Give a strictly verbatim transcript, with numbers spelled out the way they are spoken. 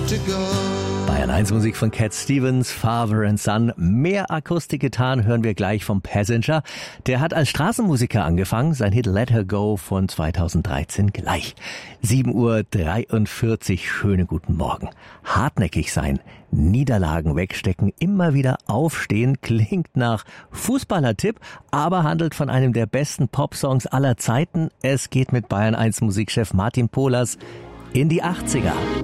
to go. Bayern eins Musik von Cat Stevens, Father and Son. Mehr Akustik getan hören wir gleich vom Passenger. Der hat als Straßenmusiker angefangen, sein Hit Let Her Go von zweitausenddreizehn gleich. sieben Uhr dreiundvierzig, schönen guten Morgen. Hartnäckig sein, Niederlagen wegstecken, immer wieder aufstehen, klingt nach Fußballertipp, aber handelt von einem der besten Popsongs aller Zeiten. Es geht mit Bayern eins Musikchef Martin Pohlers in die achtziger.